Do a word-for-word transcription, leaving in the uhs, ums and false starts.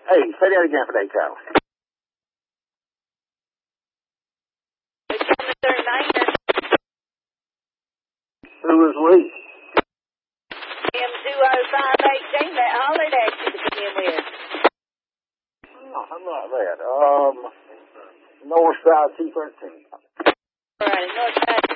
Hey, say that again for that cow. Who is we? M two oh five eighteen, that hollered at you to come in with. No, how about that? Um, North Side two thirteen. All right, North Side